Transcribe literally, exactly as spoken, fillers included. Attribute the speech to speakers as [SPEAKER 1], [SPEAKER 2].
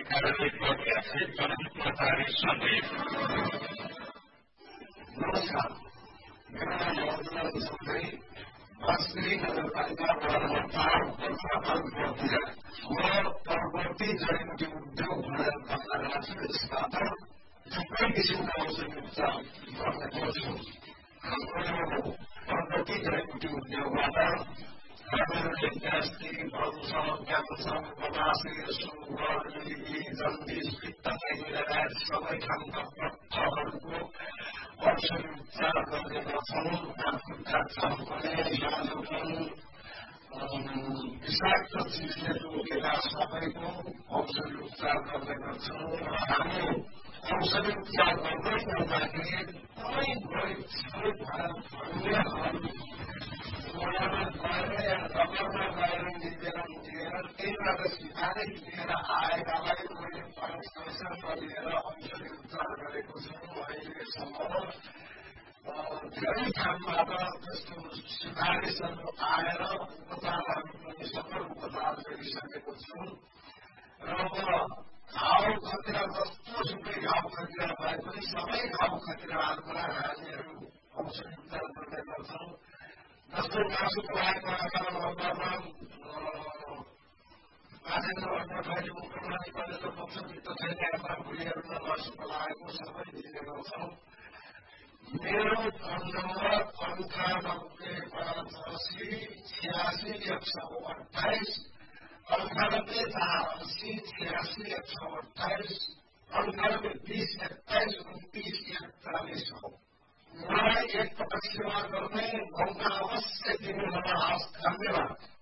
[SPEAKER 1] कार्यको व्याख्यान जनहितकारी सन्देश। नमस्कार, मेरो नाम मधुसूदन चौधरी, बस्ती नगरपालिका वडा नम्बर चार बल्खा म परवर्ती जडीबुटी उद्योग भनेर भन्न लाग्छु। यसबाट थुप्रै किसिमका औषधि उपचार गर्ने गर्छु। परवर्ती जडीबुटी उद्योगबाट हामीहरूले ग्यास्ट्रिक, प्रदूषण, क्यान्सर, गलासी, सुगर, लिभी, जन्डिस, पित्तकाई लगायत सबै खालका पत्थरहरूको औषधि उपचार गर्ने गर्छौँ। आफूका चम्पने, याजोपन, विषाक्त चिजले रोकेका सबैको औषधि उपचार गर्ने गर्छौँ। र हामी औषधि उपचार गर्दै गर्दाखेरि कुनै गरिब सबै भएर अन्यहरू कोलामा गएर या डक्टरमा गएर निवेदन दिएर त्यहीबाट सिफारिस लिएर आएकालाई मैले पैसा लिएर औषधि उपचार गरेको छु। अहिलेसम्म धेरै ठाउँबाट त्यस्तो सिफारिसहरू आएर उपचारहरू पनि सफल उपचार गरिसकेको छु। र म घाउ खतिरा जस्तो सुकै घाउ खतिरा भए पनि सबै घाउ खतिराहरूलाई हामीहरू औषधि उपचार गर्ने गर्छौँ। जस्तो मासु पकाएको आकारमा बाजेको अन्नखैली मुखमाथि परेर पक्ष भित्र छैन भुलिहरूमा मासु पकाएको सबै दिने गर्छौँ। मेरो फोन नम्बर अन्ठानब्बे पचासी छ्यासी एक सौ अठाइस, अन्ठानब्बे चार अस्सी छ्यासी एक सौ अठाइस, अन्ठानब्बे बिस एक्काइस उन्तिस एकचालिस हो। मलाई एकपटक सेवा गर्ने मौका अवश्य दिनु होला। धन्यवाद।